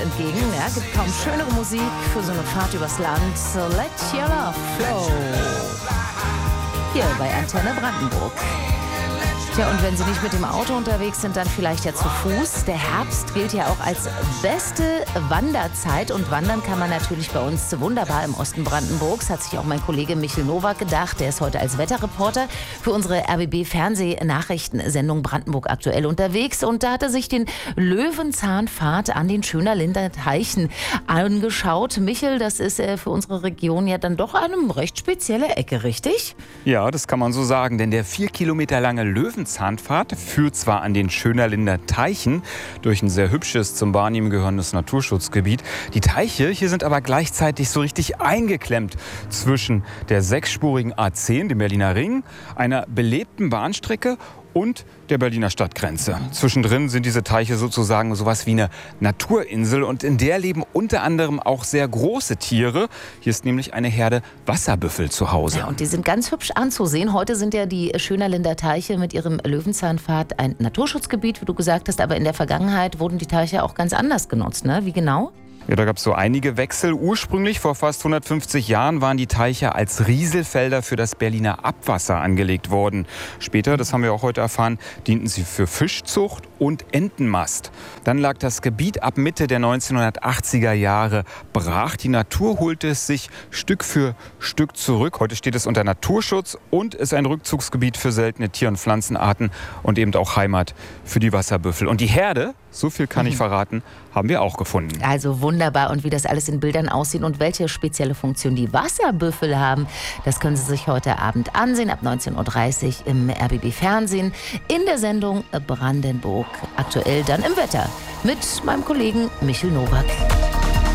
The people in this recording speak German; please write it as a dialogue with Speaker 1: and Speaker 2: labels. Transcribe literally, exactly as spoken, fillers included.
Speaker 1: entgegen. Ja, gibt kaum schönere Musik für so eine Fahrt übers Land. So let your love flow. Hier bei Antenne Brandenburg. Tja, und wenn Sie nicht mit dem Auto unterwegs sind, dann vielleicht ja zu Fuß. Der Herbst gilt ja auch als beste Wanderzeit. Und wandern kann man natürlich bei uns wunderbar im Osten Brandenburgs. Hat sich auch mein Kollege Michel Nowak gedacht. Der ist heute als Wetterreporter für unsere R B B-Fernseh-Nachrichtensendung Brandenburg aktuell unterwegs. Und da hat er sich den Löwenzahnpfad an den Schönerlinder Teichen angeschaut. Michel, das ist äh, für unsere Region ja dann doch eine recht spezielle Ecke, richtig?
Speaker 2: Ja, das kann man so sagen. Denn der vier Kilometer lange Löwenzahnpfad Zahnpfad führt zwar an den Schönerlinder Teichen durch ein sehr hübsches, zum Barnim gehörendes Naturschutzgebiet. Die Teiche hier sind aber gleichzeitig so richtig eingeklemmt zwischen der sechsspurigen A zehn, dem Berliner Ring, einer belebten Bahnstrecke und der Berliner Stadtgrenze. Zwischendrin sind diese Teiche sozusagen sowas wie eine Naturinsel und in der leben unter anderem auch sehr große Tiere. Hier ist nämlich eine Herde Wasserbüffel zu Hause.
Speaker 1: Ja, und die sind ganz hübsch anzusehen. Heute sind ja die Schönerlinder Teiche mit ihrem Löwenzahnpfad ein Naturschutzgebiet, wie du gesagt hast, aber in der Vergangenheit wurden die Teiche auch ganz anders genutzt, ne? Wie genau?
Speaker 2: Ja, da gab es so einige Wechsel. Ursprünglich, vor fast hundertfünfzig Jahren, waren die Teiche als Rieselfelder für das Berliner Abwasser angelegt worden. Später, das haben wir auch heute erfahren, dienten sie für Fischzucht und Entenmast. Dann lag das Gebiet ab Mitte der neunzehnhundertachtziger Jahre brach. Die Natur holte es sich Stück für Stück zurück. Heute steht es unter Naturschutz und ist ein Rückzugsgebiet für seltene Tier- und Pflanzenarten und eben auch Heimat für die Wasserbüffel. Und die Herde, so viel kann ich verraten, haben wir auch gefunden.
Speaker 1: Also wunderbar. Und wie das alles in Bildern aussieht und welche spezielle Funktion die Wasserbüffel haben, das können Sie sich heute Abend ansehen, ab neunzehn Uhr dreißig im R B B-Fernsehen in der Sendung Brandenburg. Aktuell dann im Wetter mit meinem Kollegen Michel Nowak.